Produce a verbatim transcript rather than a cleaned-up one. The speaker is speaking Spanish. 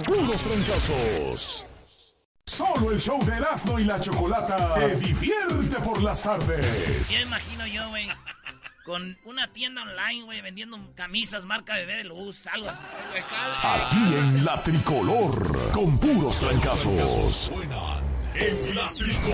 puros trancazos. Solo el show de Erasmo y la Chocolata te divierte por las tardes. Ya imagino yo, güey, con una tienda online, güey, vendiendo camisas marca Bebé de Luz, algo así. Aquí en La Tricolor, con puros trancazos. En La Tricolor.